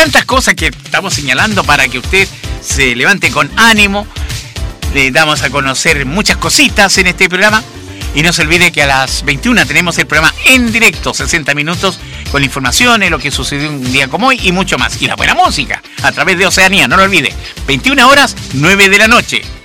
tantas cosas que estamos señalando para que usted se levante con ánimo. Le damos a conocer muchas cositas en este programa. Y no se olvide que a las 21 tenemos el programa en directo, 60 minutos con informaciones, lo que sucedió un día como hoy y mucho más. Y la buena música a través de Oceanía, no lo olvide. 21 horas, 9 de la noche.